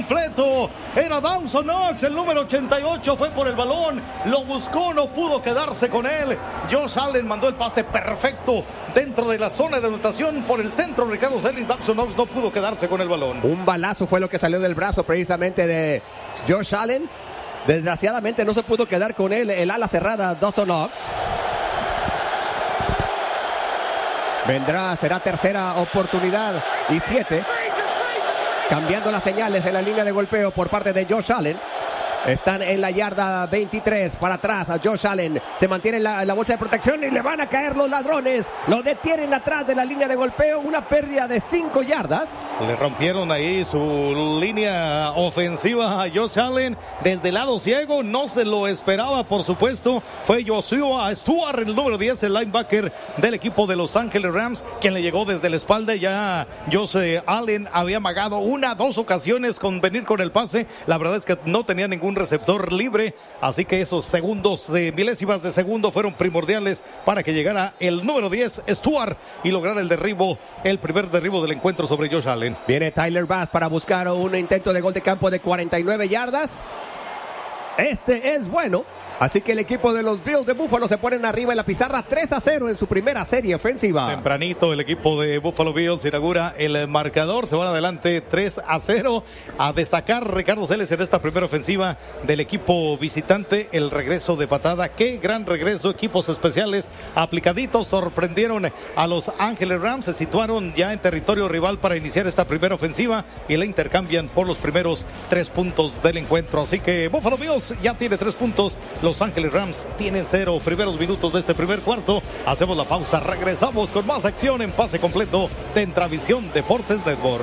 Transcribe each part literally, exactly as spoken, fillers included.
completo. Era Dawson Knox, el número ochenta y ocho, fue por el balón, lo buscó, no pudo quedarse con él. Josh Allen mandó el pase perfecto dentro de la zona de anotación por el centro. Ricardo Celis, Dawson Knox no pudo quedarse con el balón. Un balazo fue lo que salió del brazo precisamente de Josh Allen. Desgraciadamente no se pudo quedar con él el ala cerrada Dawson Knox. Vendrá, será tercera oportunidad y siete. Cambiando las señales en la línea de golpeo por parte de Josh Allen. Están en la yarda veintitrés, para atrás a Josh Allen, se mantiene en la, en la bolsa de protección y le van a caer los ladrones, lo detienen atrás de la línea de golpeo, una pérdida de cinco yardas. Le rompieron ahí su línea ofensiva a Josh Allen desde el lado ciego, no se lo esperaba, por supuesto, fue Joshua Stewart, el número diez, el linebacker del equipo de Los Ángeles Rams, quien le llegó desde la espalda. Ya Josh Allen había amagado una, dos ocasiones con venir con el pase, la verdad es que no tenía ningún receptor libre, así que esos segundos de milésimas de segundo fueron primordiales para que llegara el número diez, Stewart, y lograr el derribo, el primer derribo del encuentro sobre Josh Allen. Viene Tyler Bass para buscar un intento de gol de campo de cuarenta y nueve yardas. Este es bueno. Así que el equipo de los Bills de Buffalo se ponen arriba en la pizarra tres a cero en su primera serie ofensiva. Tempranito el equipo de Buffalo Bills inaugura el marcador, se van adelante tres a cero. A destacar Ricardo Celes en esta primera ofensiva del equipo visitante, el regreso de patada. Qué gran regreso, equipos especiales aplicaditos, sorprendieron a Los Ángeles Rams, se situaron ya en territorio rival para iniciar esta primera ofensiva y la intercambian por los primeros tres puntos del encuentro. Así que Buffalo Bills ya tiene tres puntos. Los Ángeles Rams tienen cero. Primeros minutos de este primer cuarto. Hacemos la pausa. Regresamos con más acción en pase completo de Intravisión Deportes Network.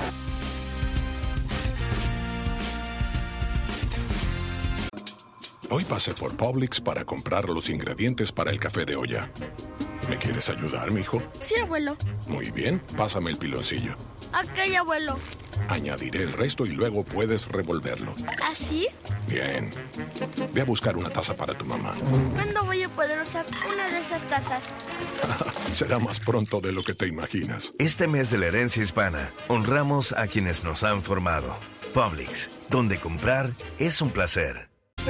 Hoy pasé por Publix para comprar los ingredientes para el café de olla. ¿Me quieres ayudar, mijo? Sí, abuelo. Muy bien, pásame el piloncillo. Ok, abuelo. Añadiré el resto y luego puedes revolverlo. ¿Así? Bien. Ve a buscar una taza para tu mamá. ¿Cuándo voy a poder usar una de esas tazas? Será más pronto de lo que te imaginas. Este mes de la herencia hispana, honramos a quienes nos han formado. Publix, donde comprar es un placer. Te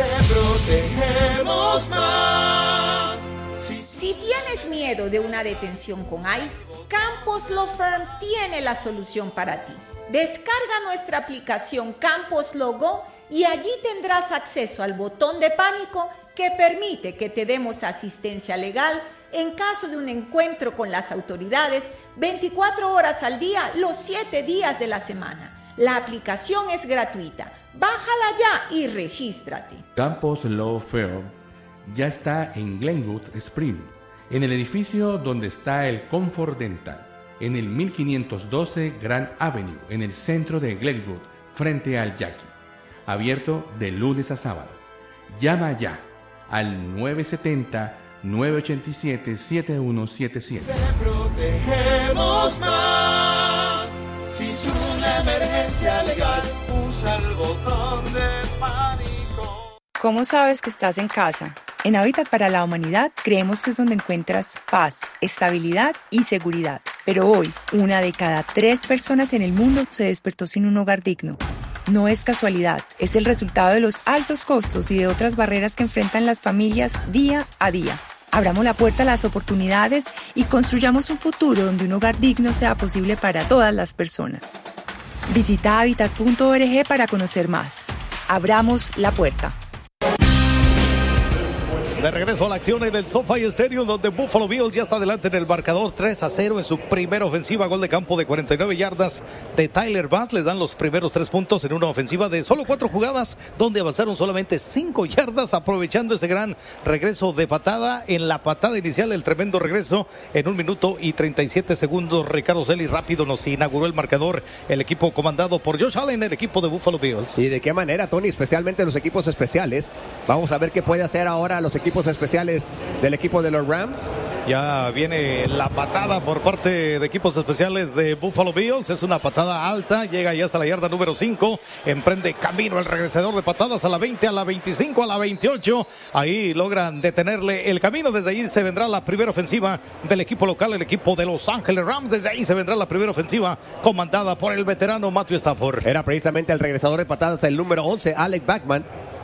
protegemos más. Si tienes miedo de una detención con ICE, Campos Law Firm tiene la solución para ti. Descarga nuestra aplicación Campos Law Go y allí tendrás acceso al botón de pánico que permite que te demos asistencia legal en caso de un encuentro con las autoridades veinticuatro horas al día, los siete días de la semana. La aplicación es gratuita. Bájala ya y regístrate. Campos Law Firm ya está en Glenwood Spring, en el edificio donde está el Comfort Dental, en el mil quinientos doce Grand Avenue, en el centro de Glenwood, frente al Jackie. Abierto de lunes a sábado. Llama ya al nueve siete cero, nueve ocho siete, siete uno siete siete. Te protegemos más. Si es una emergencia legal, usa el botón de pánico. ¿Cómo sabes que estás en casa? En Hábitat para la Humanidad creemos que es donde encuentras paz, estabilidad y seguridad. Pero hoy, una de cada tres personas en el mundo se despertó sin un hogar digno. No es casualidad, es el resultado de los altos costos y de otras barreras que enfrentan las familias día a día. Abramos la puerta a las oportunidades y construyamos un futuro donde un hogar digno sea posible para todas las personas. Visita hábitat punto org para conocer más. Abramos la puerta. De regreso a la acción en el SoFi Stadium, donde Buffalo Bills ya está adelante en el marcador tres a cero en su primera ofensiva. Gol de campo de cuarenta y nueve yardas de Tyler Bass. Le dan los primeros tres puntos en una ofensiva de solo cuatro jugadas, donde avanzaron solamente cinco yardas, aprovechando ese gran regreso de patada. En la patada inicial, el tremendo regreso en un minuto y treinta y siete segundos. Ricardo Celis rápido nos inauguró el marcador. El equipo comandado por Josh Allen, el equipo de Buffalo Bills. ¿Y de qué manera, Tony? Especialmente los equipos especiales. Vamos a ver qué puede hacer ahora los equipos equipos especiales del equipo de los Rams. Ya viene la patada por parte de equipos especiales de Buffalo Bills. Es una patada alta, llega ya hasta la yarda número cinco. Emprende camino el regresador de patadas a la veinte, a la veinticinco, a la veintiocho. Ahí logran detenerle el camino. Desde ahí se vendrá la primera ofensiva del equipo local, el equipo de Los Ángeles Rams. Desde ahí se vendrá la primera ofensiva comandada por el veterano Matthew Stafford. Era precisamente el regresador de patadas, el número once, Alex Bachman,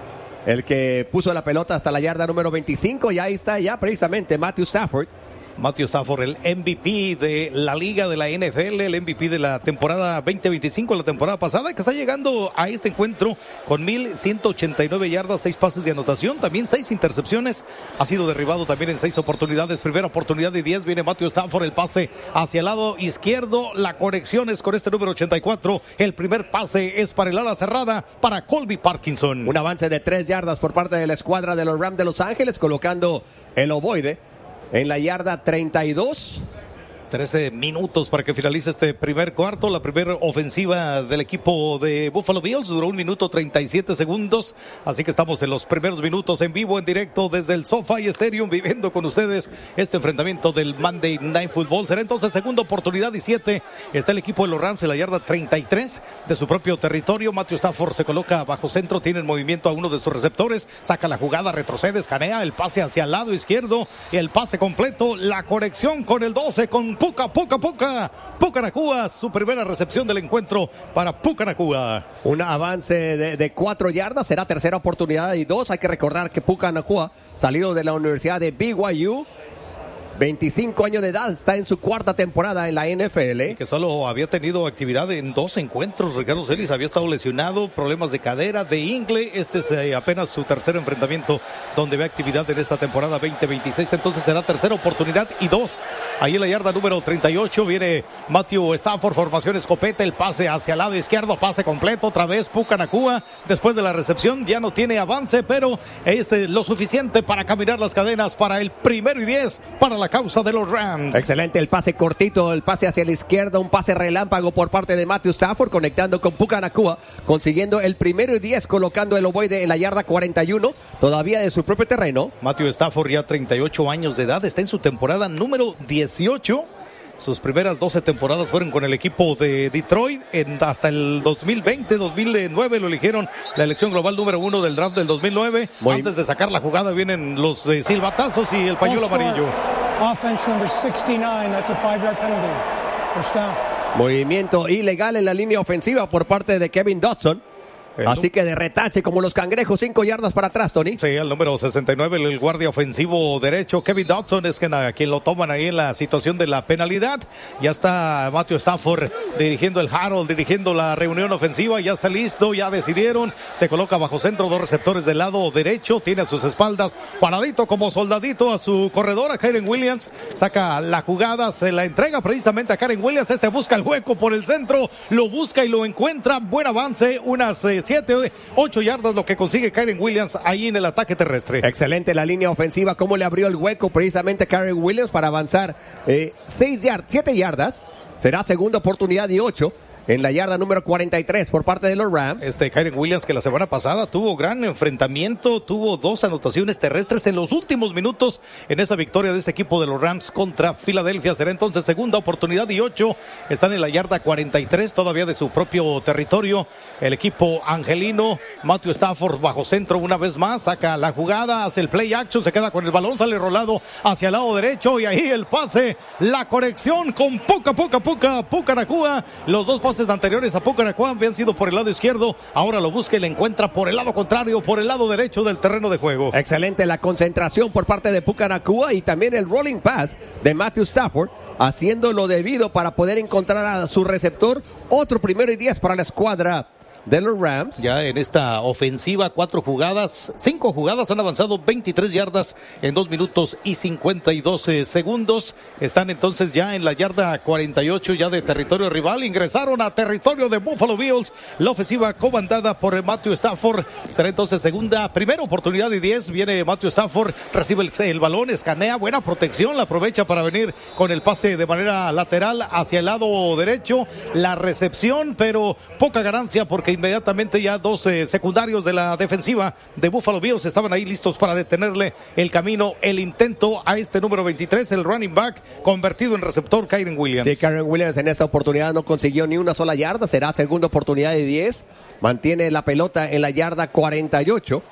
el que puso la pelota hasta la yarda número veinticinco, y ahí está ya precisamente Matthew Stafford. Matthew Stafford, el M V P de la liga de la N F L, el M V P de la temporada veinte veinticinco, la temporada pasada, que está llegando a este encuentro con mil ciento ochenta y nueve yardas, seis pases de anotación, también seis intercepciones, ha sido derribado también en seis oportunidades. Primera oportunidad de diez, viene Matthew Stafford, el pase hacia el lado izquierdo, la conexión es con este número ochenta y cuatro, el primer pase es para el ala cerrada, para Colby Parkinson. Un avance de tres yardas por parte de la escuadra de los Rams de Los Ángeles, colocando el ovoide en la yarda treinta y dos. trece minutos para que finalice este primer cuarto. La primera ofensiva del equipo de Buffalo Bills duró un minuto treinta y siete segundos. Así que estamos en los primeros minutos en vivo, en directo desde el SoFi Stadium, viviendo con ustedes este enfrentamiento del Monday Night Football. Será entonces segunda oportunidad y siete. Está el equipo de los Rams en la yarda treinta y tres de su propio territorio. Matthew Stafford se coloca bajo centro, tiene en movimiento a uno de sus receptores, saca la jugada, retrocede, escanea, el pase hacia el lado izquierdo, el pase completo, la conexión con el doce, con Puka, Puka, Puka, Puka Nacua, su primera recepción del encuentro para Puka Nacua. Un avance de, de cuatro yardas, será tercera oportunidad y dos. Hay que recordar que Puka Nacua, salido de la Universidad de B Y U, veinticinco años de edad, está en su cuarta temporada en la N F L. Y que solo había tenido actividad en dos encuentros. Ricardo Celis había estado lesionado, problemas de cadera, de ingle. Este es eh, apenas su tercer enfrentamiento donde ve actividad en esta temporada veinte veintiséis. Entonces será tercera oportunidad y dos. Ahí en la yarda número treinta y ocho viene Matthew Stafford, formación escopeta, el pase hacia el lado izquierdo, pase completo, otra vez Puka Nacua. Después de la recepción ya no tiene avance, pero es eh, lo suficiente para caminar las cadenas para el primero y diez para la causa de los Rams. Excelente el pase cortito, el pase hacia la izquierda, un pase relámpago por parte de Matthew Stafford, conectando con Puka Nacua, consiguiendo el primero y diez, colocando el ovoide en la yarda cuarenta y uno, todavía de su propio terreno. Matthew Stafford, ya treinta y ocho años de edad, está en su temporada número dieciocho. Sus primeras doce temporadas fueron con el equipo de Detroit. En, hasta el dos mil veinte, dos mil nueve lo eligieron la elección global número uno del draft del dos mil nueve. Muy Antes de sacar la jugada vienen los eh, silbatazos y el pañuelo amarillo. Offense number sixty-nine, that's a five-yard penalty. First down. Movimiento ilegal en la línea ofensiva por parte de Kevin Dodson. El Así que de retache como los cangrejos, cinco yardas para atrás, Tony. Sí, el número sesenta y nueve, el guardia ofensivo derecho, Kevin Dodson, es quien, a quien lo toman ahí en la situación de la penalidad. Ya está Matthew Stafford dirigiendo el Harold, dirigiendo la reunión ofensiva, ya está listo, ya decidieron. Se coloca bajo centro, dos receptores del lado derecho, tiene a sus espaldas, paradito como soldadito a su corredor, a Kyren Williams. Saca la jugada, se la entrega precisamente a Kyren Williams. Este busca el hueco por el centro, lo busca y lo encuentra. Buen avance, unas eh, siete, ocho yardas lo que consigue Kyren Williams ahí en el ataque terrestre. Excelente la línea ofensiva, cómo le abrió el hueco precisamente a Kyren Williams para avanzar eh, seis yardas, siete yardas. Será segunda oportunidad y ocho. En la yarda número cuarenta y tres por parte de los Rams. Este Kyren Williams, que la semana pasada tuvo gran enfrentamiento, tuvo dos anotaciones terrestres en los últimos minutos en esa victoria de ese equipo de los Rams contra Filadelfia. Será entonces segunda oportunidad y ocho. Están en la yarda cuarenta y tres, todavía de su propio territorio. El equipo angelino, Matthew Stafford bajo centro una vez más, saca la jugada, hace el play action, se queda con el balón, sale rolado hacia el lado derecho y ahí el pase, la conexión con Puka, Puka, Puka, Puka Nacua. Los dos pases anteriores a Puka Nacua habían sido por el lado izquierdo, ahora lo busca y le encuentra por el lado contrario, por el lado derecho del terreno de juego. Excelente la concentración por parte de Puka Nacua y también el rolling pass de Matthew Stafford, haciendo lo debido para poder encontrar a su receptor. Otro primero y diez para la escuadra de los Rams. Ya en esta ofensiva, cuatro jugadas, cinco jugadas, han avanzado veintitrés yardas en dos minutos y cincuenta y dos segundos. Están entonces ya en la yarda cuarenta y ocho ya de territorio rival. Ingresaron a territorio de Buffalo Bills. La ofensiva comandada por Matthew Stafford. Será entonces segunda, primera oportunidad y diez. Viene Matthew Stafford, recibe el, el balón, escanea, buena protección, la aprovecha para venir con el pase de manera lateral hacia el lado derecho. La recepción, pero poca ganancia porque porque inmediatamente ya dos eh, secundarios de la defensiva de Buffalo Bills estaban ahí listos para detenerle el camino, el intento a este número veintitrés, el running back convertido en receptor, Kyren Williams. Sí, Kyren Williams en esa oportunidad no consiguió ni una sola yarda, será segunda oportunidad de diez, mantiene la pelota en la yarda cuarenta y ocho.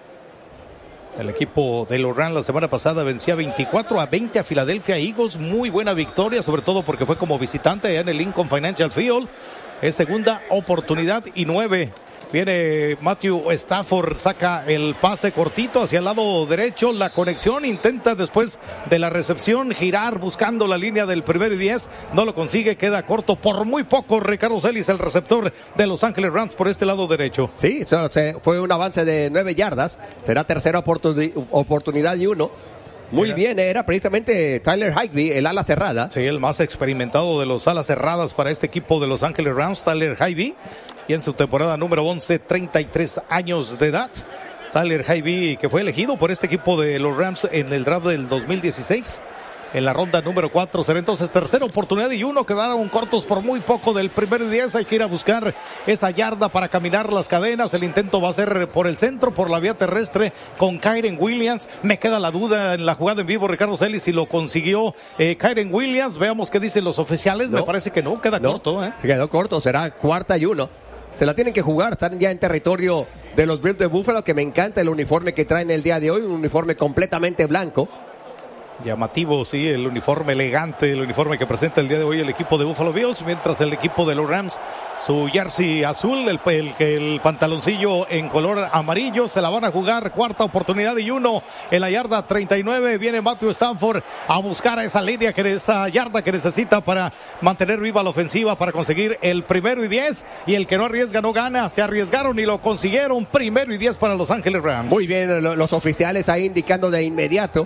El equipo de los Rams la semana pasada vencía veinticuatro a veinte a Philadelphia Eagles. Muy buena victoria, sobre todo porque fue como visitante allá en el Lincoln Financial Field. Es segunda oportunidad y nueve. Viene Matthew Stafford, saca el pase cortito hacia el lado derecho. La conexión, intenta después de la recepción girar buscando la línea del primero y diez. No lo consigue, queda corto por muy poco. Ricardo Celis, el receptor de Los Ángeles Rams por este lado derecho. Sí, fue un avance de nueve yardas. Será tercera oportun- oportunidad y uno. Muy era. bien, era precisamente Tyler Higbee, el ala cerrada. Sí, el más experimentado de los alas cerradas para este equipo de Los Ángeles Rams, Tyler Higbee. Y en su temporada número once, treinta y tres años de edad. Tyler Higbee, que fue elegido por este equipo de los Rams en el draft del dos mil dieciséis. En la ronda número cuatro será entonces tercera oportunidad y uno. Quedaron cortos por muy poco del primer diez. Hay que ir a buscar esa yarda para caminar las cadenas. El intento va a ser por el centro, por la vía terrestre con Kyren Williams. Me queda la duda en la jugada en vivo, Ricardo Celis, si lo consiguió eh, Kyren Williams. Veamos qué dicen los oficiales. No. Me parece que no, queda no. corto. ¿eh? Se quedó corto, será cuarta y uno. Se la tienen que jugar, están ya en territorio de los Bills de Buffalo, que me encanta el uniforme que traen el día de hoy, un uniforme completamente blanco. Llamativo, sí, el uniforme elegante, el uniforme que presenta el día de hoy el equipo de Buffalo Bills, mientras el equipo de los Rams, su jersey azul, el, el, el pantaloncillo en color amarillo. Se la van a jugar, cuarta oportunidad y uno en la yarda treinta y nueve. Viene Matthew Stafford a buscar a esa línea, que esa yarda que necesita para mantener viva la ofensiva, para conseguir el primero y diez. Y el que no arriesga no gana. Se arriesgaron y lo consiguieron. Primero y diez para Los Ángeles Rams. Muy bien, los oficiales ahí indicando de inmediato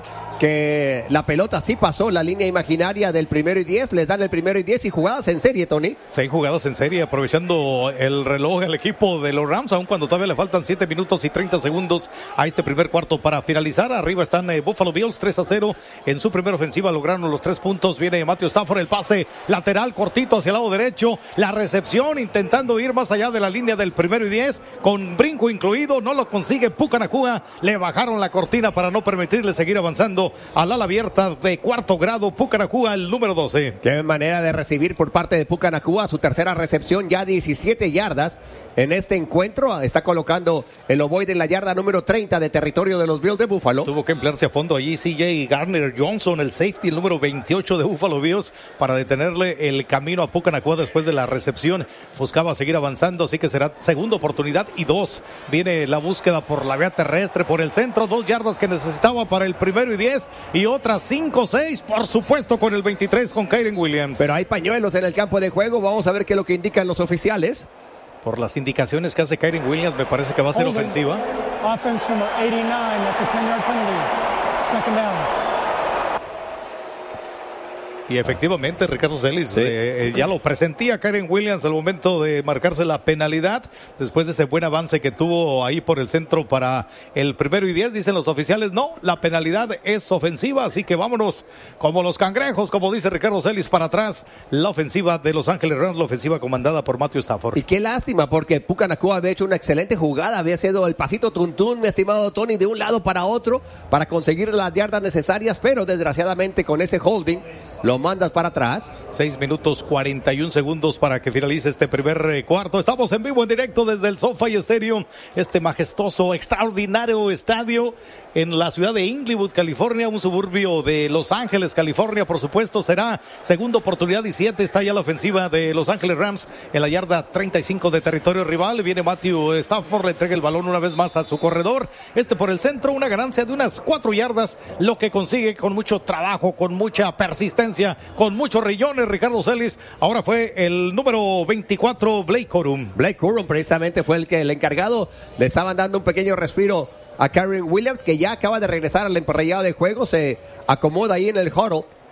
que la pelota sí pasó la línea imaginaria del primero y diez. Les dan el primero y diez y jugadas en serie, Tony. Sí, jugadas en serie, aprovechando el reloj el equipo de los Rams, aun cuando todavía le faltan siete minutos y treinta segundos a este primer cuarto para finalizar. Arriba están eh, Buffalo Bills, tres a cero en su primera ofensiva, lograron los tres puntos. Viene Matthew Stafford, el pase lateral cortito hacia el lado derecho, la recepción intentando ir más allá de la línea del primero y diez, con brinco incluido, no lo consigue Puka Nacua. Le bajaron la cortina para no permitirle seguir avanzando al ala abierta de cuarto grado. Puka Nacua, el número doce. Qué manera de recibir por parte de Puka Nacua, su tercera recepción, ya diecisiete yardas en este encuentro. Está colocando el ovoide en la yarda número treinta de territorio de los Bills de Buffalo. Tuvo que emplearse a fondo allí C J Garner Johnson, el safety, el número veintiocho de Buffalo Bills, para detenerle el camino a Puka Nacua después de la recepción. Buscaba seguir avanzando, así que será segunda oportunidad y dos. Viene la búsqueda por la vía terrestre, por el centro, dos yardas que necesitaba para el primero y diez, y otras cinco seis, por supuesto, con el veintitrés, con Kyren Williams. Pero hay pañuelos en el campo de juego. Vamos a ver qué es lo que indican los oficiales. Por las indicaciones que hace Kyren Williams, me parece que va a ser ofensiva. Offense number eighty-nine, that's a ten-yard penalty. Second down. Y efectivamente, Ricardo Celis, sí. eh, ya lo presentía Kyren Williams al momento de marcarse la penalidad, después de ese buen avance que tuvo ahí por el centro para el primero y diez. Dicen los oficiales, no, la penalidad es ofensiva, así que vámonos como los cangrejos, como dice Ricardo Celis, para atrás. La ofensiva de Los Ángeles Rams, la ofensiva comandada por Matthew Stafford. Y qué lástima, porque Puka Nacua había hecho una excelente jugada, había sido el pasito tuntún, mi estimado Tony, de un lado para otro, para conseguir las yardas necesarias, pero desgraciadamente con ese holding, lo mandas para atrás. seis minutos cuarenta y un segundos para que finalice este primer eh, cuarto. Estamos en vivo, en directo desde el SoFi Stadium, este majestuoso, extraordinario estadio en la ciudad de Inglewood, California, un suburbio de Los Ángeles, California. Por supuesto, será segunda oportunidad y siete. Está ya la ofensiva de Los Ángeles Rams en la yarda treinta y cinco de territorio rival. Viene Matthew Stafford, le entrega el balón una vez más a su corredor. Este por el centro, una ganancia de unas cuatro yardas, lo que consigue con mucho trabajo, con mucha persistencia, con muchos rillones. Ricardo Celis, ahora fue el número veinticuatro, Blake Corum. Blake Corum precisamente fue el que el encargado. Le estaban dando un pequeño respiro a Kyren Williams, que ya acaba de regresar al emparrillado de juego. Se acomoda ahí en el huddle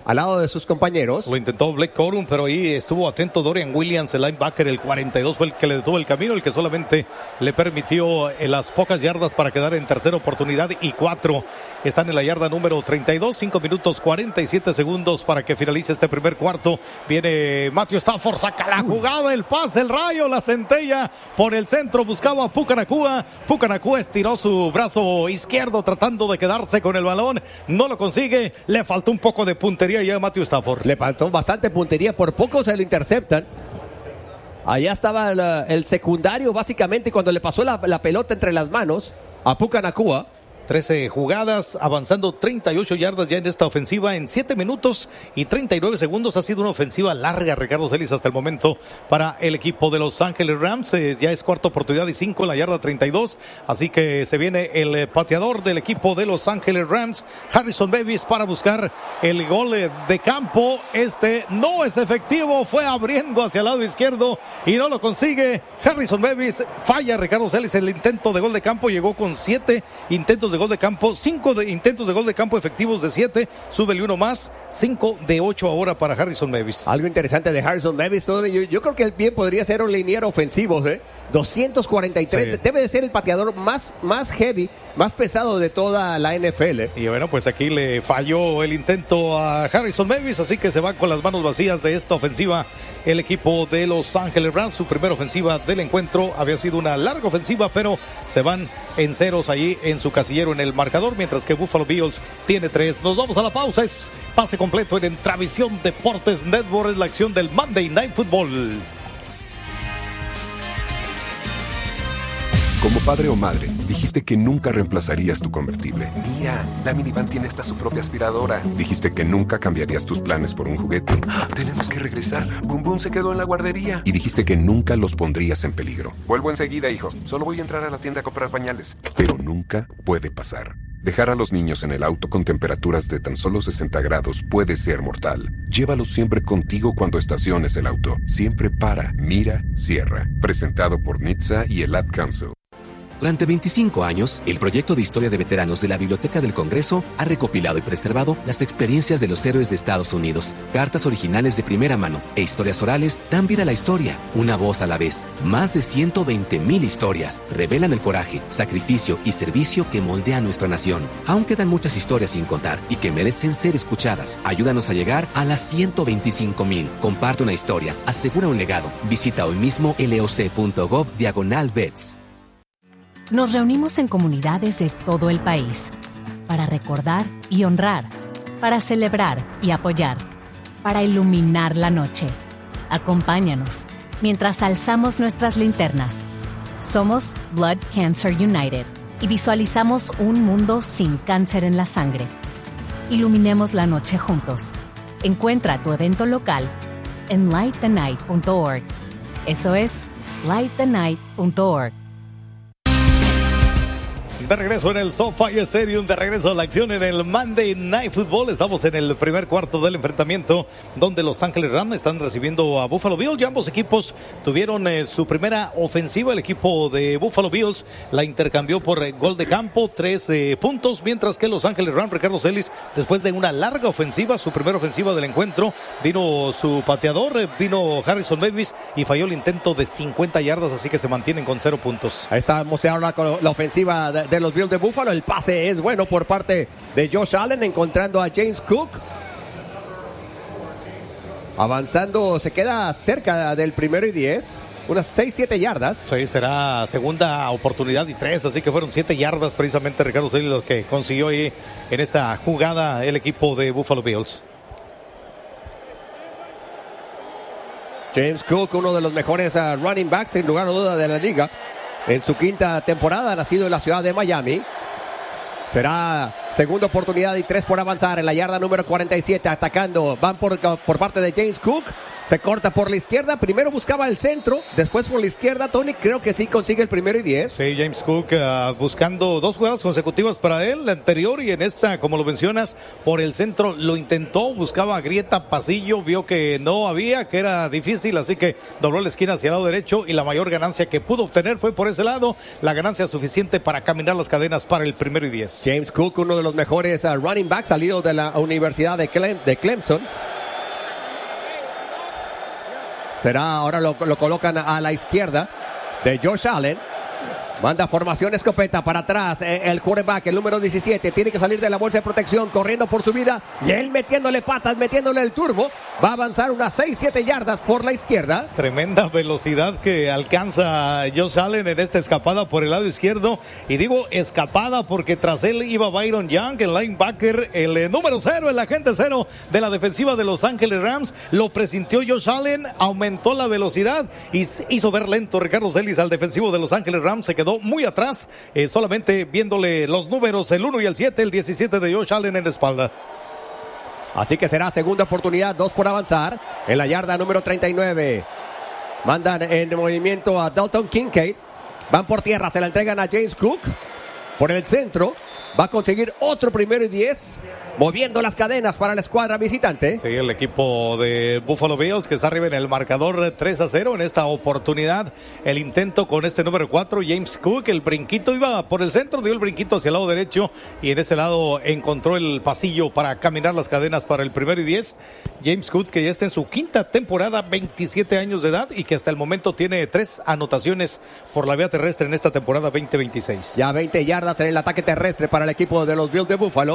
al lado de sus compañeros. Lo intentó Blake Corum, pero ahí estuvo atento Dorian Williams, el linebacker, el cuarenta y dos fue el que le detuvo el camino, el que solamente le permitió eh, las pocas yardas para quedar en tercera oportunidad y cuatro. Están en la yarda número treinta y dos, cinco minutos cuarenta y siete segundos para que finalice este primer cuarto. Viene Matthew Stafford, saca la jugada, el pase, el rayo, la centella por el centro, buscaba a Puka Nacua. Puka Nacua estiró su brazo izquierdo tratando de quedarse con el balón, no lo consigue, le faltó un poco de puntería ya a Matthew Stafford. Le faltó bastante puntería, por poco se lo interceptan. Allá estaba el, el secundario básicamente cuando le pasó la, la pelota entre las manos a Puka Nacua. trece jugadas, avanzando treinta y ocho yardas ya en esta ofensiva en siete minutos y treinta y nueve segundos. Ha sido una ofensiva larga, Ricardo Celis, hasta el momento para el equipo de Los Ángeles Rams. Eh, ya es cuarta oportunidad y cinco en la yarda treinta y dos. Así que se viene el eh, pateador del equipo de Los Ángeles Rams, Harrison Davis, para buscar el gol eh, de campo. Este no es efectivo, fue abriendo hacia el lado izquierdo y no lo consigue. Harrison Davis falla, Ricardo Celis, el intento de gol de campo. Llegó con siete intentos de gol de campo, cinco de intentos de gol de campo efectivos de siete, súbele uno más, cinco de ocho ahora para Harrison Davis. Algo interesante de Harrison Davis, todo, yo, yo creo que él bien podría ser un liniero ofensivo, ¿eh? doscientos cuarenta y tres, sí. Debe de ser el pateador más, más heavy, más pesado de toda la N F L. Y bueno, pues aquí le falló el intento a Harrison Davis, así que se va con las manos vacías de esta ofensiva el equipo de Los Ángeles Rams. Su primera ofensiva del encuentro había sido una larga ofensiva, pero se van en ceros allí en su casillero en el marcador, mientras que Buffalo Bills tiene tres. Nos vamos a la pausa, es pase completo en Entravisión Deportes Network, es la acción del Monday Night Football. Como padre o madre, dijiste que nunca reemplazarías tu convertible. Mira, la minivan tiene hasta su propia aspiradora. Dijiste que nunca cambiarías tus planes por un juguete. ¡Ah! Tenemos que regresar. Boom Boom se quedó en la guardería. Y dijiste que nunca los pondrías en peligro. Vuelvo enseguida, hijo. Solo voy a entrar a la tienda a comprar pañales. Pero nunca puede pasar. Dejar a los niños en el auto con temperaturas de tan solo sesenta grados puede ser mortal. Llévalos siempre contigo cuando estaciones el auto. Siempre para, mira, cierra. Presentado por N H T S A y el Ad Council. Durante veinticinco años, el proyecto de historia de veteranos de la Biblioteca del Congreso ha recopilado y preservado las experiencias de los héroes de Estados Unidos. Cartas originales de primera mano e historias orales dan vida a la historia, una voz a la vez. Más de ciento veinte mil historias revelan el coraje, sacrificio y servicio que moldea nuestra nación. Aún quedan muchas historias sin contar y que merecen ser escuchadas. Ayúdanos a llegar a las ciento veinticinco mil. Comparte una historia, asegura un legado. Visita hoy mismo loc.gov diagonal vets. Nos reunimos en comunidades de todo el país para recordar y honrar, para celebrar y apoyar, para iluminar la noche. Acompáñanos mientras alzamos nuestras linternas. Somos Blood Cancer United y visualizamos un mundo sin cáncer en la sangre. Iluminemos la noche juntos. Encuentra tu evento local en light the night punto org. Eso es light the night punto org. De regreso en el SoFi Stadium, de regreso a la acción en el Monday Night Football. Estamos en el primer cuarto del enfrentamiento donde Los Ángeles Rams están recibiendo a Buffalo Bills. Ya ambos equipos tuvieron eh, su primera ofensiva. El equipo de Buffalo Bills la intercambió por eh, gol de campo, tres eh, puntos, mientras que Los Ángeles Rams, Ricardo Celis, después de una larga ofensiva, su primera ofensiva del encuentro, vino su pateador, eh, vino Harrison Davis y falló el intento de cincuenta yardas, así que se mantienen con cero puntos. Ahí estamos ahora con la ofensiva de, de los Bills de Buffalo. El pase es bueno por parte de Josh Allen, encontrando a James Cook. Avanzando, se queda cerca del primero y diez. Unas seis, siete yardas. Sí, será segunda oportunidad y tres, así que fueron siete yardas precisamente, Ricardo Celis, los que consiguió ahí en esa jugada el equipo de Buffalo Bills. James Cook, uno de los mejores uh, running backs, sin lugar a duda, de la liga. En su quinta temporada, nacido en la ciudad de Miami. Será segunda oportunidad y tres por avanzar en la yarda número cuarenta y siete. Atacando, van por, por parte de James Cook. Se corta por la izquierda. Primero buscaba el centro, después por la izquierda. Tony creo que sí consigue el primero y diez. Sí, James Cook uh, buscando dos jugadas consecutivas para él. La anterior y en esta, como lo mencionas, por el centro lo intentó. Buscaba grieta, pasillo. Vio que no había, que era difícil. Así que dobló la esquina hacia el lado derecho. Y la mayor ganancia que pudo obtener fue por ese lado. La ganancia suficiente para caminar las cadenas para el primero y diez. James Cook, uno de los mejores uh, running backs salido de la Universidad de, Clem, de Clemson. Será, ahora lo, lo colocan a la izquierda de Josh Allen. Manda formación escopeta para atrás. Eh, el quarterback, el número diecisiete, tiene que salir de la bolsa de protección, corriendo por su vida. Y él metiéndole patas, metiéndole el turbo. Va a avanzar unas seis siete yardas por la izquierda. Tremenda velocidad que alcanza Josh Allen en esta escapada por el lado izquierdo. Y digo escapada porque tras él iba Byron Young, el linebacker, el eh, número cero, el agente cero de la defensiva de Los Ángeles Rams. Lo presintió Josh Allen, aumentó la velocidad y hizo ver lento Ricardo Celis al defensivo de Los Ángeles Rams. Se quedó muy atrás, eh, solamente viéndole los números, el uno y el siete, el diecisiete de Josh Allen en la espalda. Así que será segunda oportunidad, dos por avanzar, en la yarda número treinta y nueve. Mandan en movimiento a Dalton Kincaid, van por tierra, se la entregan a James Cook, por el centro, va a conseguir otro primero y diez, moviendo las cadenas para la escuadra visitante. Sí, el equipo de Buffalo Bills que está arriba en el marcador tres a cero en esta oportunidad. El intento con este número cuatro, James Cook, el brinquito iba por el centro, dio el brinquito hacia el lado derecho y en ese lado encontró el pasillo para caminar las cadenas para el primero y diez. James Cook, que ya está en su quinta temporada, veintisiete años de edad y que hasta el momento tiene tres anotaciones por la vía terrestre en esta temporada veinte veintiséis. Ya veinte yardas en el ataque terrestre para el equipo de los Bills de Buffalo.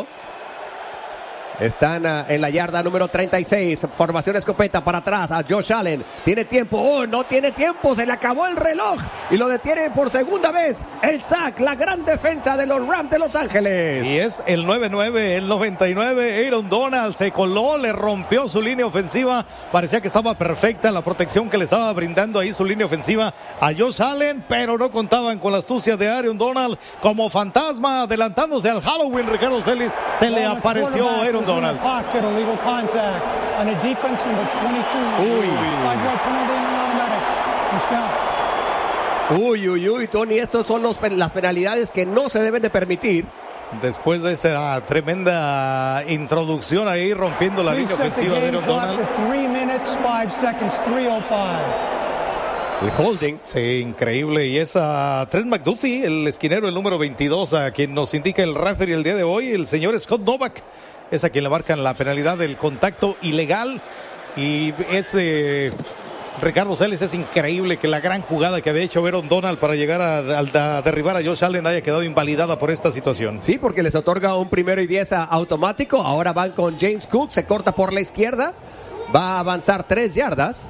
Están uh, en la yarda número treinta y seis. Formación escopeta para atrás a Josh Allen. Tiene tiempo. Oh, no tiene tiempo. Se le acabó el reloj. Y lo detienen por segunda vez. El sack, la gran defensa de los Rams de Los Ángeles. Y es el nueve nueve, el noventa y nueve. Aaron Donald se coló, le rompió su línea ofensiva. Parecía que estaba perfecta la protección que le estaba brindando ahí su línea ofensiva a Josh Allen. Pero no contaban con la astucia de Aaron Donald. Como fantasma adelantándose al Halloween, Ricardo Celis. Se le apareció Aaron Donald. Pocket, illegal contact on a defense number twenty-two. Uy. Five yard penalty and automatic. First down. Uy, uy, uy, Tony, estos son los, las penalidades que no se deben de permitir. Después de esa tremenda introducción ahí, rompiendo la línea ofensiva de Aaron Donald. three minutes, five seconds, three oh five. El holding. Sí, increíble. Y es a Trent McDuffie, el esquinero, el número veintidós, a quien nos indica el referee el día de hoy, el señor Scott Novak. Es a quien le marcan la penalidad del contacto ilegal. Y es eh, Ricardo Celis, es increíble que la gran jugada que había hecho Aaron Donald para llegar a, a, a derribar a Josh Allen haya quedado invalidada por esta situación. Sí, porque les otorga un primero y diez automático. Ahora van con James Cook, se corta por la izquierda. Va a avanzar tres yardas.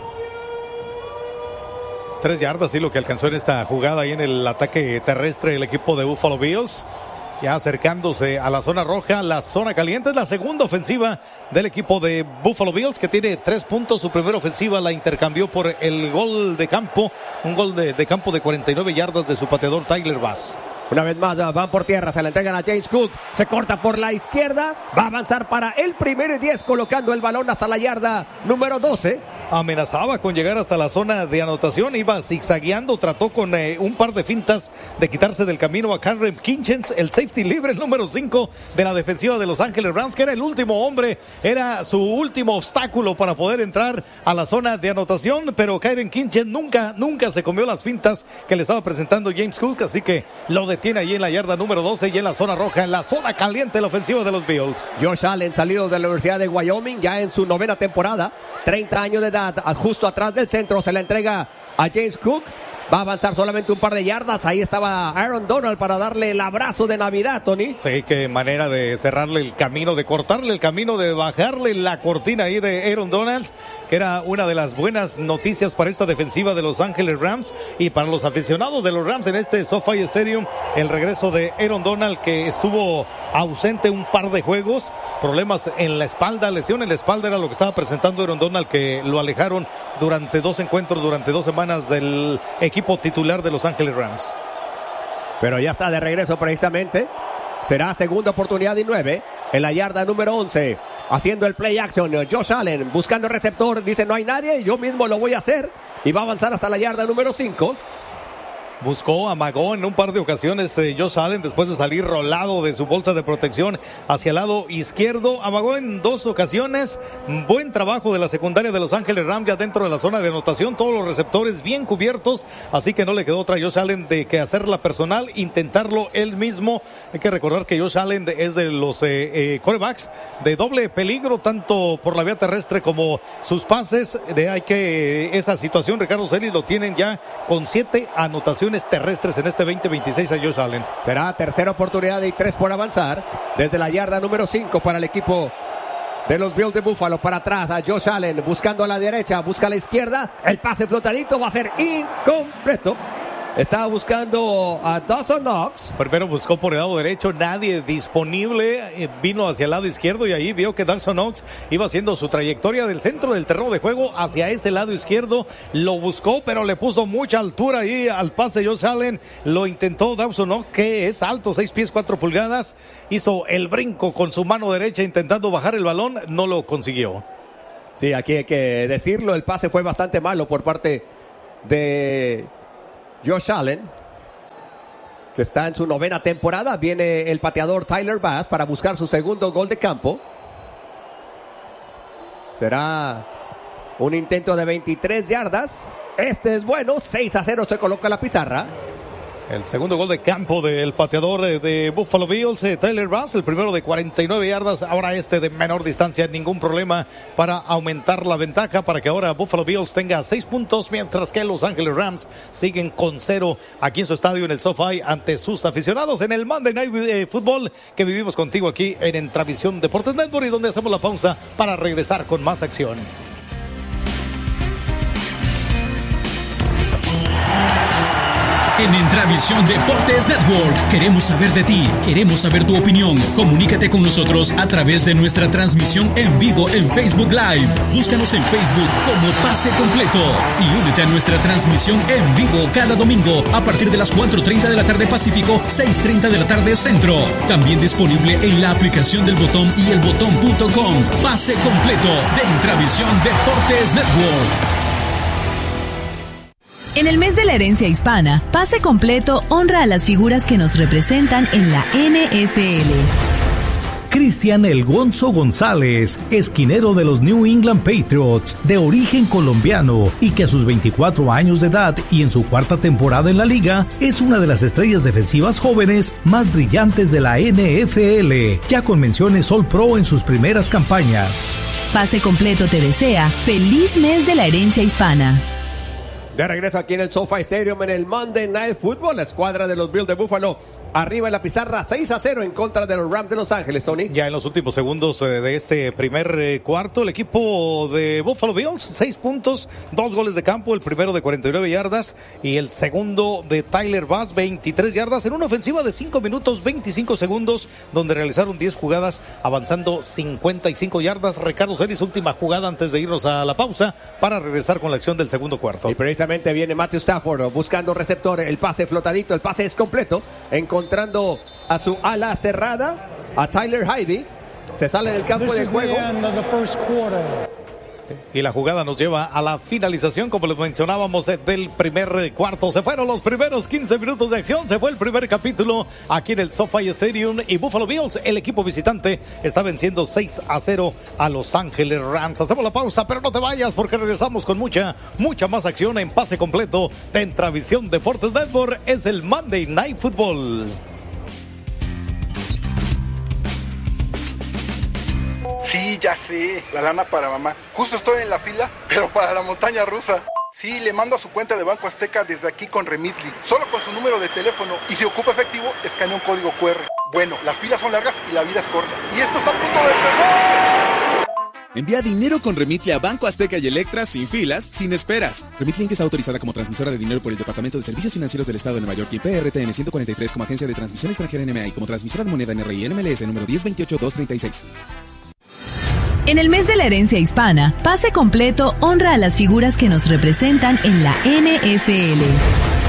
Tres yardas, sí, lo que alcanzó en esta jugada ahí en el ataque terrestre el equipo de Buffalo Bills. Ya acercándose a la zona roja, la zona caliente. Es la segunda ofensiva del equipo de Buffalo Bills, que tiene tres puntos. Su primera ofensiva la intercambió por el gol de campo, un gol de, de campo de cuarenta y nueve yardas de su pateador Tyler Bass. Una vez más van por tierra, se la entregan a James Cook, se corta por la izquierda, va a avanzar para el primero y diez, colocando el balón hasta la yarda número doce. Amenazaba con llegar hasta la zona de anotación, iba zigzagueando, trató con eh, un par de fintas de quitarse del camino a Cameron Kinchens, el safety libre, el número cinco de la defensiva de Los Ángeles Rams, que era el último hombre, era su último obstáculo para poder entrar a la zona de anotación, pero Cameron Kinchens nunca, nunca se comió las fintas que le estaba presentando James Cook, así que lo detiene ahí en la yarda número doce y en la zona roja, en la zona caliente de la ofensiva de los Bills. Josh Allen, salido de la Universidad de Wyoming, ya en su novena temporada, treinta años de edad, justo atrás del centro, se la entrega a James Cook. Va a avanzar solamente un par de yardas. Ahí estaba Aaron Donald para darle el abrazo de Navidad, Tony. Sí, qué manera de cerrarle el camino, de cortarle el camino, de bajarle la cortina ahí de Aaron Donald, que era una de las buenas noticias para esta defensiva de Los Ángeles Rams y para los aficionados de los Rams en este SoFi Stadium. El regreso de Aaron Donald, que estuvo ausente un par de juegos, problemas en la espalda, lesión en la espalda era lo que estaba presentando Aaron Donald, que lo alejaron durante dos encuentros, durante dos semanas del equipo titular de Los Ángeles Rams. Pero ya está de regreso precisamente. Será segunda oportunidad y nueve. en la yarda número once, haciendo el play action. Josh Allen buscando receptor, dice no hay nadie, yo mismo lo voy a hacer, y va a avanzar hasta la yarda número cinco. Buscó, amagó en un par de ocasiones eh, Josh Allen después de salir rolado de su bolsa de protección hacia el lado izquierdo. Amagó en dos ocasiones. Buen trabajo de la secundaria de Los Ángeles Rams ya dentro de la zona de anotación. Todos los receptores bien cubiertos. Así que no le quedó otra a Josh Allen de que hacerla personal, intentarlo él mismo. Hay que recordar que Josh Allen es de los eh, eh, quarterbacks de doble peligro, tanto por la vía terrestre como sus pases. De hay que eh, esa situación, Ricardo Celis lo tienen ya con siete anotaciones terrestres en este veinte veintiséis a Josh Allen. Será tercera oportunidad y tres por avanzar desde la yarda número cinco para el equipo de los Bills de Buffalo. Para atrás a Josh Allen buscando a la derecha, busca a la izquierda, el pase flotadito va a ser incompleto. Estaba buscando a Dawson Knox. Primero buscó por el lado derecho, nadie disponible, eh, vino hacia el lado izquierdo y ahí vio que Dawson Knox iba haciendo su trayectoria del centro del terreno de juego hacia ese lado izquierdo. Lo buscó, pero le puso mucha altura ahí al pase Josh Allen. Lo intentó Dawson Knox, que es alto, seis pies cuatro pulgadas. Hizo el brinco con su mano derecha intentando bajar el balón, no lo consiguió. Sí, aquí hay que decirlo, el pase fue bastante malo por parte de Josh Allen, que está en su novena temporada. Viene el pateador Tyler Bass para buscar su segundo gol de campo. Será un intento de veintitrés yardas. Este es bueno, seis a cero se coloca la pizarra. El segundo gol de campo del pateador de Buffalo Bills, Tyler Bass, el primero de cuarenta y nueve yardas, ahora este de menor distancia, ningún problema para aumentar la ventaja, para que ahora Buffalo Bills tenga seis puntos, mientras que Los Ángeles Rams siguen con cero aquí en su estadio en el SoFi ante sus aficionados en el Monday Night Football que vivimos contigo aquí en Entravisión Deportes Network, y donde hacemos la pausa para regresar con más acción. En Entravisión Deportes Network queremos saber de ti, queremos saber tu opinión. Comunícate con nosotros a través de nuestra transmisión en vivo en Facebook Live. Búscanos en Facebook como Pase Completo y únete a nuestra transmisión en vivo cada domingo a partir de las cuatro treinta de la tarde Pacífico, seis treinta de la tarde Centro. También disponible en la aplicación del Botón y el botón punto com. Pase Completo de Entravisión Deportes Network. En el mes de la herencia hispana, Pase Completo honra a las figuras que nos representan en la N F L. Cristian El Gonzo González, esquinero de los New England Patriots, de origen colombiano y que a sus veinticuatro años de edad y en su cuarta temporada en la liga, es una de las estrellas defensivas jóvenes más brillantes de la N F L, ya con menciones All Pro en sus primeras campañas. Pase Completo te desea feliz mes de la herencia hispana. De regreso aquí en el SoFi Stadium en el Monday Night Football, la escuadra de los Bills de Buffalo arriba en la pizarra seis a cero en contra de los Rams de Los Ángeles, Tony. Ya en los últimos segundos eh, de este primer eh, cuarto, el equipo de Buffalo Bills, seis puntos, dos goles de campo, el primero de cuarenta y nueve yardas y el segundo de Tyler Bass, veintitrés yardas, en una ofensiva de cinco minutos, veinticinco segundos, donde realizaron diez jugadas, avanzando cincuenta y cinco yardas. Ricardo Celis, última jugada antes de irnos a la pausa para regresar con la acción del segundo cuarto. Y precisamente viene Matthew Stafford buscando receptor, el pase flotadito, el pase es completo, encontrando a su ala cerrada, a Tyler Higbee, se sale del campo de juego. Y la jugada nos lleva a la finalización, como les mencionábamos, del primer cuarto. Se fueron los primeros quince minutos de acción, se fue el primer capítulo aquí en el SoFi Stadium y Buffalo Bills, el equipo visitante, está venciendo seis a cero a Los Ángeles Rams. Hacemos la pausa, pero no te vayas porque regresamos con mucha, mucha más acción en Pase Completo de Entravisión Deportes Network. Es el Monday Night Football. Sí, ya sé, la lana para mamá. Justo estoy en la fila, pero para la montaña rusa. Sí, le mando a su cuenta de Banco Azteca desde aquí con Remitly. Solo con su número de teléfono. Y si ocupa efectivo, escanea un código cu erre. Bueno, las filas son largas y la vida es corta. Y esto está a punto de empezar. Envía dinero con Remitly a Banco Azteca y Electra sin filas, sin esperas. Remitly está autorizada como transmisora de dinero por el Departamento de Servicios Financieros del Estado de Nueva York y P R T N ciento cuarenta y tres como agencia de transmisión extranjera N M A y como transmisora de moneda N R I N M L S número diez veintiocho dos treinta y seis. En el mes de la herencia hispana, Pase Completo honra a las figuras que nos representan en la N F L.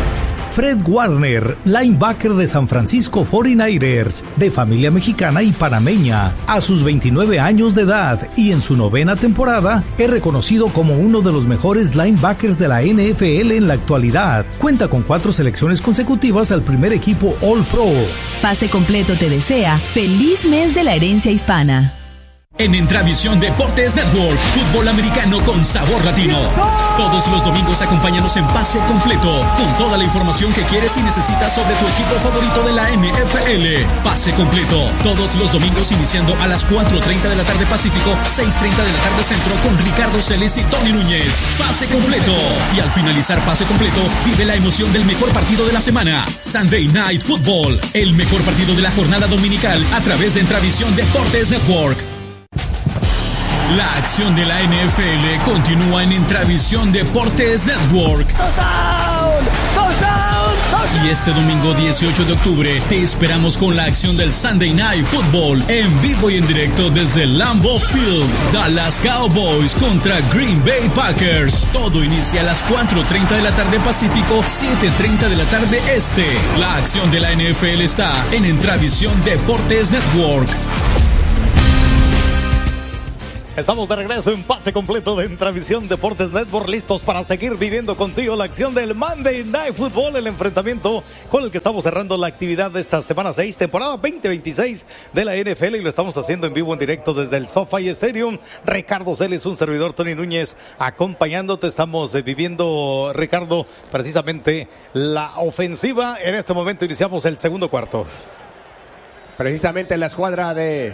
Fred Warner, linebacker de San Francisco cuarenta y nueve ers, de familia mexicana y panameña. A sus veintinueve años de edad y en su novena temporada, es reconocido como uno de los mejores linebackers de la N F L en la actualidad. Cuenta con cuatro selecciones consecutivas al primer equipo All Pro. Pase Completo te desea feliz mes de la herencia hispana. En Entravisión Deportes Network, fútbol americano con sabor latino. Todos los domingos acompáñanos en Pase Completo, con toda la información que quieres y necesitas sobre tu equipo favorito de la N F L. Pase Completo, todos los domingos iniciando a las cuatro treinta de la tarde Pacífico, seis treinta de la tarde Centro, con Ricardo Celes y Tony Núñez. Pase Completo. Y al finalizar Pase Completo, vive la emoción del mejor partido de la semana, Sunday Night Football, el mejor partido de la jornada dominical a través de Entravisión Deportes Network. La acción de la N F L continúa en Entravisión Deportes Network. ¡Touchdown! ¡Touchdown! ¡Touchdown! Y este domingo dieciocho de octubre te esperamos con la acción del Sunday Night Football en vivo y en directo desde Lambeau Field. Dallas Cowboys contra Green Bay Packers. Todo inicia a las cuatro treinta de la tarde Pacífico, siete treinta de la tarde Este. La acción de la N F L está en Entravisión Deportes Network. Estamos de regreso en Pase Completo de Entravisión Deportes Network, listos para seguir viviendo contigo la acción del Monday Night Football, el enfrentamiento con el que estamos cerrando la actividad de esta semana seis, temporada veinte veintiséis de la N F L, y lo estamos haciendo en vivo en directo desde el SoFi Stadium. Ricardo Celes, un servidor, Tony Núñez, acompañándote. Estamos eh, viviendo, Ricardo, precisamente la ofensiva. En este momento iniciamos el segundo cuarto. Precisamente la escuadra de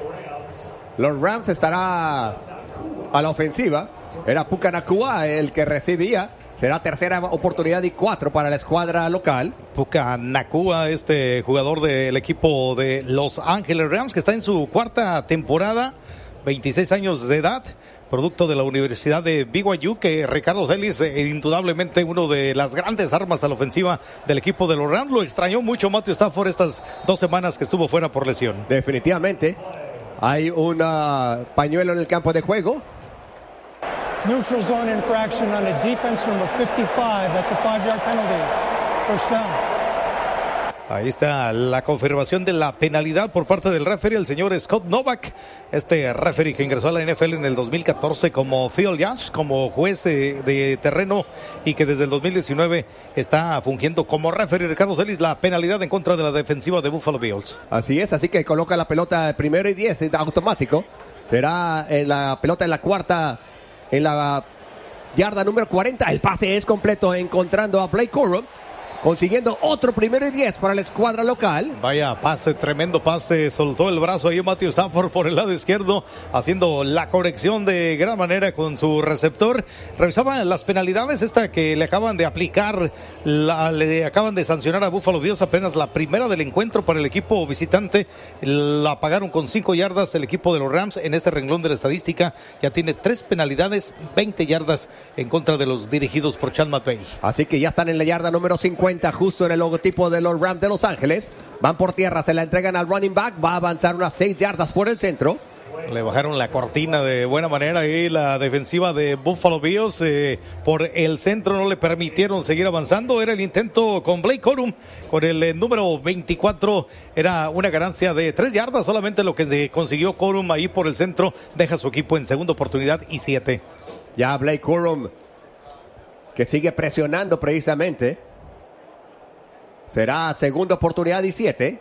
los Rams estará a la ofensiva. Era Puka Nacua el que recibía. Será tercera oportunidad y cuatro para la escuadra local. Puka Nacua, este jugador del equipo de Los Ángeles Rams, que está en su cuarta temporada, veintiséis años de edad, producto de la Universidad de B Y U, que Ricardo Celis, eh, indudablemente uno de las grandes armas a la ofensiva del equipo de los Rams. Lo extrañó mucho Matthew Stafford estas dos semanas que estuvo fuera por lesión. Definitivamente. Hay un uh, pañuelo en el campo de juego. Neutral zone infraction on a defense number fifty-five. That's a five-yard penalty. First down. Ahí está la confirmación de la penalidad por parte del referee, el señor Scott Novak, este referee que ingresó a la N F L en el dos mil catorce como field judge, como juez de, de terreno, y que desde el dos mil diecinueve está fungiendo como referee. Ricardo Celis, la penalidad en contra de la defensiva de Buffalo Bills. Así es, así que coloca la pelota primero y diez, automático. Será en la pelota en la cuarta, en la yarda número cuarenta. El pase es completo, encontrando a Blake Corum, consiguiendo otro primero y diez para la escuadra local. Vaya pase, tremendo pase, soltó el brazo ahí Matthew Stafford por el lado izquierdo, haciendo la corrección de gran manera con su receptor. Revisaba las penalidades, esta que le acaban de aplicar, la, le acaban de sancionar a Buffalo Bills, apenas la primera del encuentro para el equipo visitante. La pagaron con cinco yardas el equipo de los Rams. En ese renglón de la estadística ya tiene tres penalidades, veinte yardas en contra de los dirigidos por Sean McVay. Así que ya están en la yarda número cincuenta, justo en el logotipo de los Rams de Los Ángeles. Van por tierra, se la entregan al running back, va a avanzar unas seis yardas por el centro. Le bajaron la cortina de buena manera y la defensiva de Buffalo Bills eh, por el centro no le permitieron seguir avanzando. Era el intento con Blake Corum, con el eh, número veinticuatro. Era una ganancia de tres yardas solamente lo que consiguió Corum ahí por el centro. Deja a su equipo en segunda oportunidad y siete. Ya Blake Corum, que sigue presionando precisamente. Será segunda oportunidad y siete.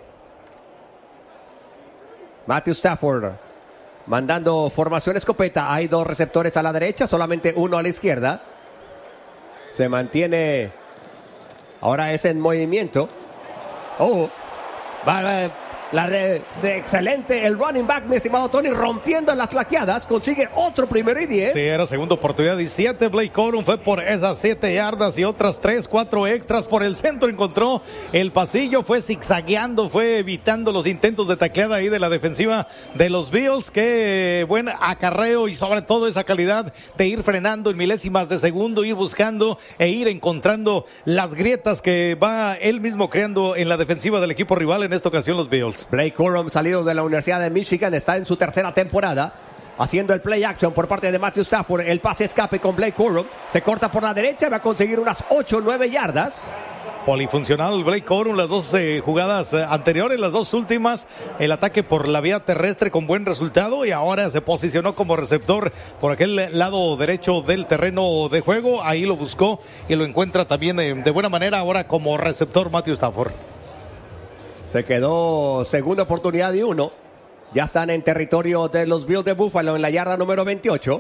Matthew Stafford mandando formación escopeta. Hay dos receptores a la derecha, solamente uno a la izquierda. Se mantiene. Ahora es en movimiento. Oh, va, va, la red, excelente el running back, mi estimado Tony, rompiendo las claqueadas, consigue otro primero y diez. Sí, era segunda oportunidad y siete. Blake Corum fue por esas siete yardas y otras tres, cuatro extras por el centro. Encontró el pasillo, fue zigzagueando, fue evitando los intentos de tacleada ahí de la defensiva de los Bills. Qué buen acarreo y sobre todo esa calidad de ir frenando en milésimas de segundo, ir buscando e ir encontrando las grietas que va él mismo creando en la defensiva del equipo rival, en esta ocasión los Bills. Blake Corum, salido de la Universidad de Michigan, está en su tercera temporada, haciendo el play action por parte de Matthew Stafford. El pase escape con Blake Corum, se corta por la derecha, va a conseguir unas ocho o nueve yardas. polifuncional Blake Corum, las dos eh, jugadas eh, anteriores, las dos últimas, el ataque por la vía terrestre con buen resultado y ahora se posicionó como receptor por aquel lado derecho del terreno de juego, ahí lo buscó y lo encuentra también eh, de buena manera ahora como receptor Matthew Stafford. Se quedó segunda oportunidad y uno, ya están en territorio de los Bills de Buffalo en la yarda número veintiocho.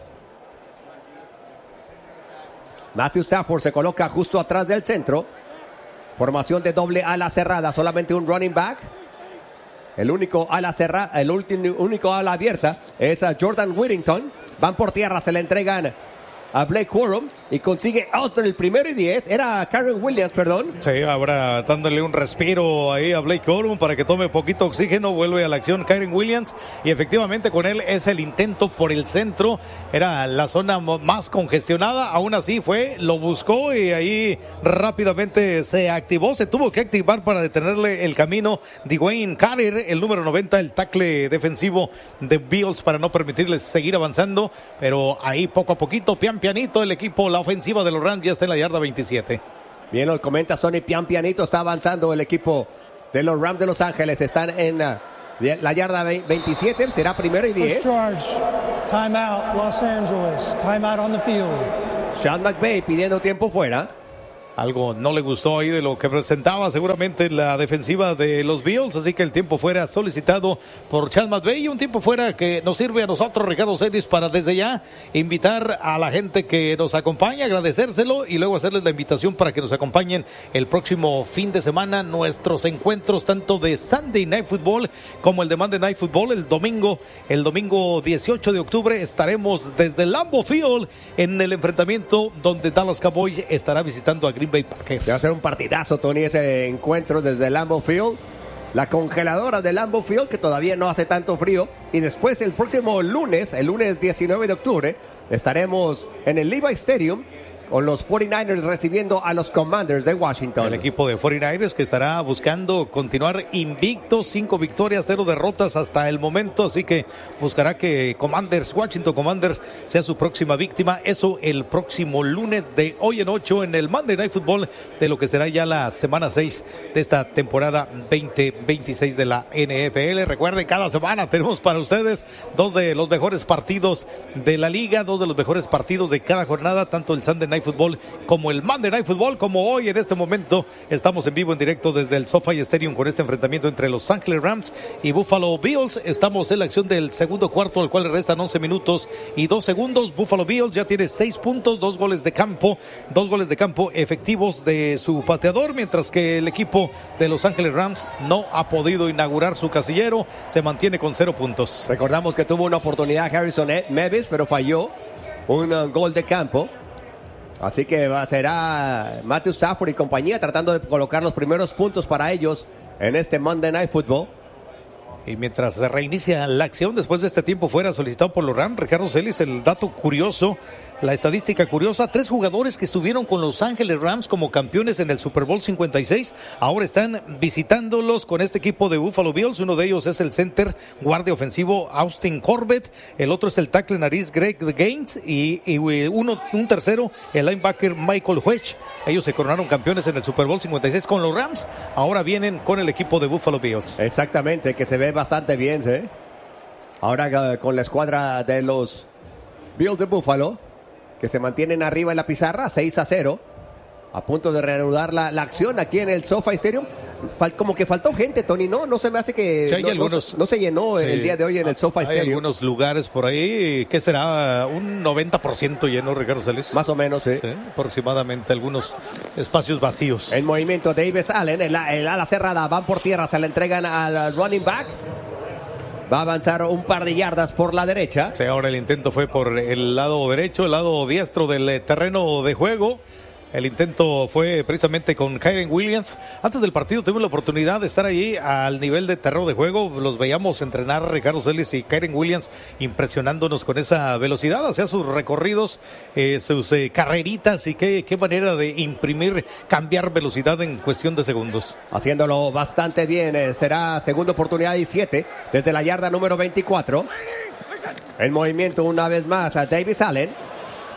Matthew Stafford se coloca justo atrás del centro. Formación de doble ala cerrada, solamente un running back. El único ala cerrada, el último, único ala abierta es a Jordan Whittington. Van por tierra, se le entregan a Blake Corum y consigue otro en el primero y diez. Era Karen Williams, perdón. Sí, ahora dándole un respiro ahí a Blake Corum para que tome poquito oxígeno. Vuelve a la acción Karen Williams y efectivamente con él es el intento por el centro. Era la zona más congestionada. Aún así fue, lo buscó y ahí rápidamente se activó. Se tuvo que activar para detenerle el camino Dwayne Carter, el número noventa, el tackle defensivo de Bills, para no permitirles seguir avanzando. Pero ahí poco a poquito, pian pianito, el equipo, la ofensiva de los Rams ya está en la yarda veintisiete. Bien, lo comenta Sony, pian pianito está avanzando el equipo de los Rams de Los Ángeles. Están en uh, la yarda veintisiete, será primero y diez. Time out, Los Angeles. Time out on the field. Sean McVay pidiendo tiempo fuera. Algo no le gustó ahí de lo que presentaba seguramente la defensiva de los Bills, así que el tiempo fuera solicitado por Sean McVay, y un tiempo fuera que nos sirve a nosotros, Ricardo Celis, para desde ya invitar a la gente que nos acompaña, agradecérselo y luego hacerles la invitación para que nos acompañen el próximo fin de semana, nuestros encuentros tanto de Sunday Night Football como el de Monday Night Football. El domingo, el domingo dieciocho de octubre estaremos desde Lambeau Field en el enfrentamiento donde Dallas Cowboys estará visitando a Green Bay Packers. Va a ser un partidazo, Tony, ese encuentro desde Lambeau Field. La congeladora de Lambeau Field, que todavía no hace tanto frío. Y después el próximo lunes, el lunes diecinueve de octubre, estaremos en el Levi Stadium con los cuarenta y nueve ers recibiendo a los Commanders de Washington. El equipo de cuarenta y nueve ers que estará buscando continuar invicto, cinco victorias, cero derrotas hasta el momento, así que buscará que Commanders, Washington Commanders, sea su próxima víctima. Eso el próximo lunes de hoy en ocho en el Monday Night Football de lo que será ya la semana seis de esta temporada veinte veintiséis de la N F L. Recuerden, cada semana tenemos para ustedes dos de los mejores partidos de la liga, dos de los mejores partidos de cada jornada, tanto el Sunday Night Football como el Monday Night Football, como hoy en este momento estamos en vivo en directo desde el SoFi Stadium con este enfrentamiento entre los Los Angeles Rams y Buffalo Bills. Estamos en la acción del segundo cuarto, al cual le restan once minutos y dos segundos. Buffalo Bills ya tiene seis puntos, dos goles de campo, dos goles de campo efectivos de su pateador, mientras que el equipo de Los Angeles Rams no ha podido inaugurar su casillero, se mantiene con cero puntos. Recordamos que tuvo una oportunidad Harrison Mevis, pero falló un uh, gol de campo. Así que va, será Matthew Stafford y compañía tratando de colocar los primeros puntos para ellos en este Monday Night Football. Y mientras se reinicia la acción después de este tiempo fuera solicitado por los Rams, Ricardo Celis, el dato curioso, la estadística curiosa, tres jugadores que estuvieron con Los Ángeles Rams como campeones en el Super Bowl cincuenta y seis, ahora están visitándolos con este equipo de Buffalo Bills. Uno de ellos es el center guardia ofensivo Austin Corbett, el otro es el tackle nariz Greg Gaines y, y uno, un tercero, el linebacker Michael Wedge. Ellos se coronaron campeones en el Super Bowl cincuenta y seis con los Rams, ahora vienen con el equipo de Buffalo Bills. Exactamente, que se ve bastante bien, ¿eh? Ahora con la escuadra de los Bills de Buffalo, que se mantienen arriba en la pizarra, seis a cero, a punto de reanudar la, la acción aquí en el SoFi Stadium. Fal, como que faltó gente, Tony, ¿no? No se me hace que... Sí, hay no, algunos, no, no se llenó sí, el día de hoy en el SoFi hay Stadium. Hay algunos lugares por ahí, ¿qué será? Un noventa por ciento lleno, Ricardo Celis. Más o menos, ¿sí? Sí, aproximadamente, algunos espacios vacíos. En movimiento, Davis Allen, el, el ala cerrada, van por tierra, se la entregan al running back. Va a avanzar un par de yardas por la derecha. Sí, ahora el intento fue por el lado derecho, el lado diestro del terreno de juego. El intento fue precisamente con Kyren Williams. Antes del partido tuvimos la oportunidad de estar allí al nivel de terreno de juego. Los veíamos entrenar Ricardo Celis y Kyren Williams, impresionándonos con esa velocidad, hacia sus recorridos, eh, sus eh, carreritas, y qué, qué manera de imprimir, cambiar velocidad en cuestión de segundos. Haciéndolo bastante bien. Eh, será segunda oportunidad y siete desde la yarda número veinticuatro. En movimiento una vez más a Davis Allen.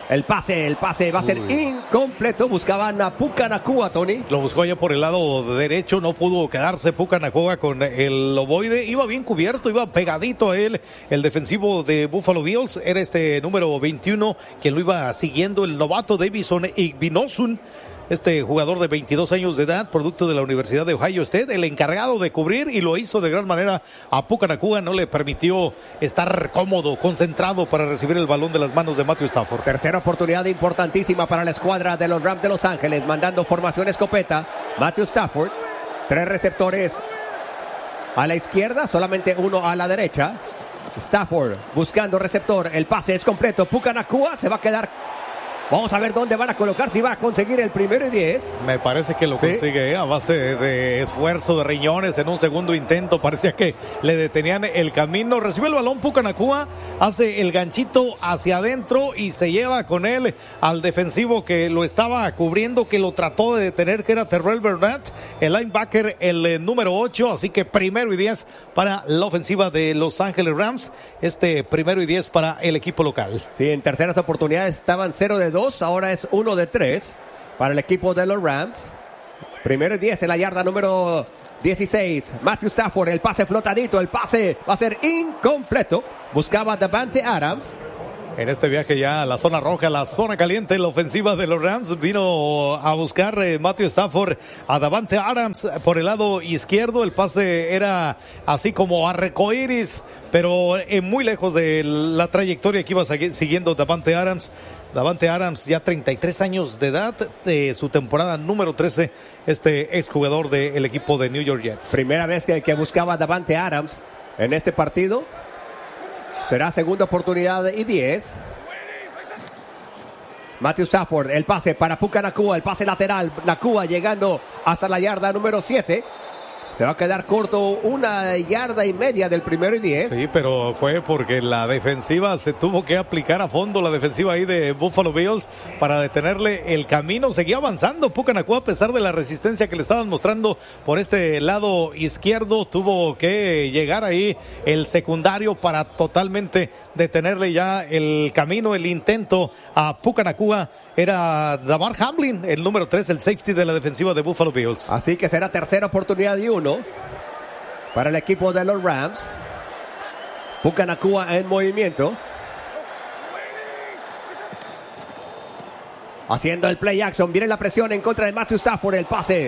El pase, el pase va a ser Uy. incompleto. Buscaban a Puka Nacua, Tony. Lo buscó allá por el lado derecho. No pudo quedarse Puka Nacua con el ovoide. Iba bien cubierto, iba pegadito a él. El defensivo de Buffalo Bills era este número veintiuno, quien lo iba siguiendo, el novato Davison Igbinosun. Este jugador de veintidós años de edad, producto de la Universidad de Ohio State, el encargado de cubrir, y lo hizo de gran manera a Puka Nacua. No le permitió estar cómodo, concentrado para recibir el balón de las manos de Matthew Stafford. Tercera oportunidad importantísima para la escuadra de los Rams de Los Ángeles, mandando formación escopeta. Matthew Stafford, tres receptores a la izquierda, solamente uno a la derecha. Stafford buscando receptor, el pase es completo. Puka Nacua se va a quedar. Vamos a ver dónde van a colocar, si va a conseguir el primero y diez. Me parece que lo ¿Sí? consigue ¿eh? a base de, de esfuerzo de riñones. En un segundo intento parecía que le detenían el camino. Recibe el balón Puka Nacua, hace el ganchito hacia adentro y se lleva con él al defensivo que lo estaba cubriendo, que lo trató de detener, que era Terrell Burnett, el linebacker, el eh, número ocho. Así que primero y diez para la ofensiva de Los Ángeles Rams. Este primero y diez para el equipo local. Sí, en terceras oportunidades estaban cero de dos, ahora es uno de tres para el equipo de los Rams. Primero y diez en la yarda número dieciséis. Matthew Stafford, el pase flotadito, el pase va a ser incompleto. Buscaba Davante Adams. En este viaje ya a la zona roja, la zona caliente, la ofensiva de los Rams vino a buscar eh, Matthew Stafford a Davante Adams por el lado izquierdo. El pase era así como arcoíris, pero eh, muy lejos de la trayectoria que iba siguiendo Davante Adams. Davante Adams, ya treinta y tres años de edad, de su temporada número trece, este exjugador del equipo de New York Jets. Primera vez que, que buscaba Davante Adams en este partido. Será segunda oportunidad y diez. Matthew Stafford, el pase para Puka Nacua, el pase lateral. Nacua llegando hasta la yarda número siete. Se va a quedar corto una yarda y media del primero y diez. Sí, pero fue porque la defensiva se tuvo que aplicar a fondo, la defensiva ahí de Buffalo Bills, para detenerle el camino. Seguía avanzando Puka Nacua a pesar de la resistencia que le estaban mostrando por este lado izquierdo. Tuvo que llegar ahí el secundario para totalmente detenerle ya el camino, el intento a Puka Nacua. Era Damar Hamlin, el número tres, el safety de la defensiva de Buffalo Bills. Así que será tercera oportunidad y uno para el equipo de los Rams. Puka Nacua en movimiento, haciendo el play action. Viene la presión en contra de Matthew Stafford. El pase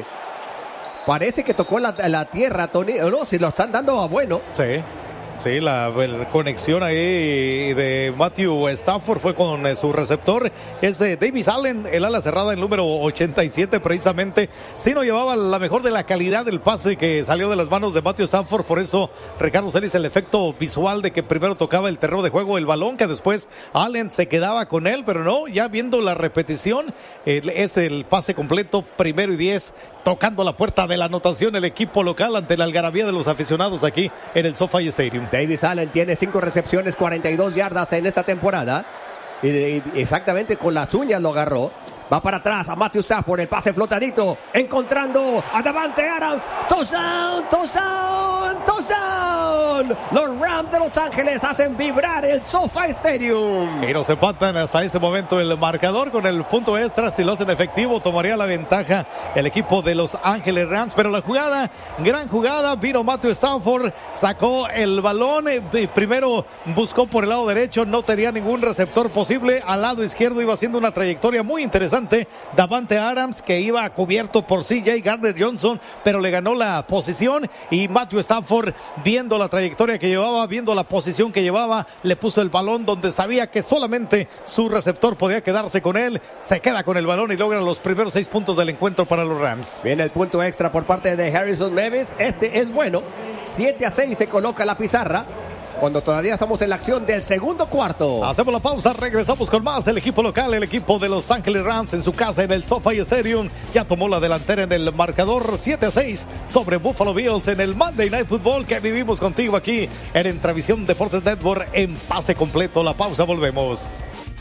parece que tocó la, la tierra, Tony. No, si lo están dando a bueno. Sí. Sí, la, la conexión ahí de Matthew Stafford fue con eh, su receptor. Es eh, Davis Allen, el ala cerrada, el número ochenta y siete precisamente. Sí, no llevaba la mejor de la calidad del pase que salió de las manos de Matthew Stafford. Por eso Ricardo Celis, el efecto visual de que primero tocaba el terreno de juego el balón, que después Allen se quedaba con él. Pero no, ya viendo la repetición, eh, es el pase completo, primero y diez. Tocando la puerta de la anotación el equipo local ante la algarabía de los aficionados aquí en el SoFi Stadium. Davis Allen tiene cinco recepciones, cuarenta y dos yardas en esta temporada. Y, y exactamente con las uñas lo agarró. Va para atrás a Matthew Stafford, el pase flotadito, encontrando a Davante Adams. Touchdown, touchdown, touchdown. Los Rams de Los Ángeles hacen vibrar el SoFi Stadium. Y nos empatan hasta este momento el marcador con el punto extra. Si lo hacen efectivo, tomaría la ventaja el equipo de Los Ángeles Rams. Pero la jugada, gran jugada, vino Matthew Stafford, sacó el balón, eh, primero buscó por el lado derecho, no tenía ningún receptor posible. Al lado izquierdo iba haciendo una trayectoria muy interesante Davante Adams, que iba cubierto por C J Gardner-Johnson, pero le ganó la posición. Y Matthew Stafford, viendo la trayectoria que llevaba, viendo la posición que llevaba, le puso el balón donde sabía que solamente su receptor podía quedarse con él. Se queda con el balón y logra los primeros seis puntos del encuentro para los Rams. Viene el punto extra por parte de Harrison Mevis. Este es bueno. siete a seis se coloca la pizarra cuando todavía estamos en la acción del segundo cuarto. Hacemos la pausa, regresamos con más. El equipo local, el equipo de Los Ángeles Rams en su casa en el SoFi Stadium, ya tomó la delantera en el marcador siete a seis sobre Buffalo Bills en el Monday Night Football que vivimos contigo aquí en Entravisión Deportes Network en pase completo. La pausa, volvemos.